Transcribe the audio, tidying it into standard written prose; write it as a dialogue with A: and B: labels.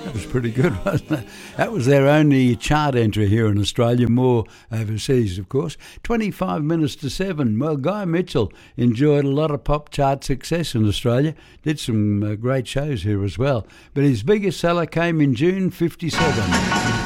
A: That was pretty good, wasn't it? That was their only chart entry here in Australia, more overseas, of course. 25 minutes to 7. Well, Guy Mitchell enjoyed a lot of pop chart success in Australia. Did some great shows here as well. But his biggest seller came in June 57.